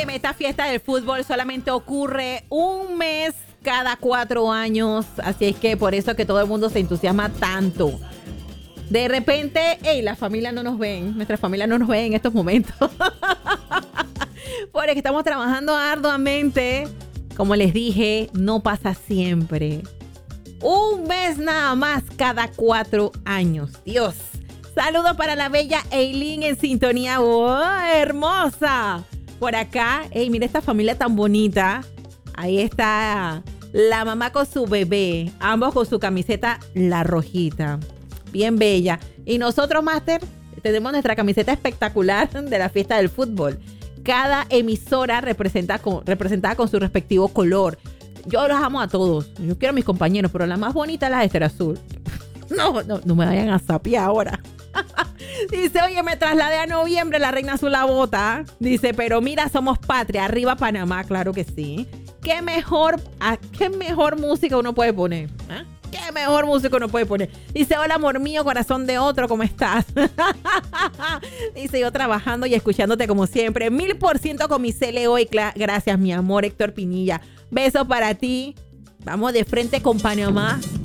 óyeme, esta fiesta del fútbol solamente ocurre un mes cada 4 años. Así es que por eso es que todo el mundo se entusiasma tanto. De repente, la familia no nos ven. Nuestra familia no nos ve en estos momentos. Porque estamos trabajando arduamente. Como les dije, no pasa siempre. Un mes nada más cada 4 años. Dios. Saludos para la bella Eileen en sintonía. ¡Oh, hermosa! Por acá, mira esta familia tan bonita. Ahí está la mamá con su bebé. Ambos con su camiseta la rojita. Bien bella. Y nosotros, Master, tenemos nuestra camiseta espectacular de la fiesta del fútbol. Cada emisora representada con su respectivo color. Yo los amo a todos. Yo quiero a mis compañeros, pero la más bonita es la de Estéreo Azul. No me vayan a sapiar ahora. Dice, oye, me trasladé a noviembre, la reina azul la bota. Dice, pero mira, somos patria, arriba Panamá, claro que sí. ¿Qué mejor música uno puede poner? ¿Eh? ¿Qué mejor música uno puede poner? Dice, hola amor mío, corazón de otro, ¿cómo estás? Dice, yo trabajando y escuchándote como siempre. 1000% con mi cele hoy. Gracias, mi amor, Héctor Pinilla. Besos para ti. Vamos de frente con Panamá.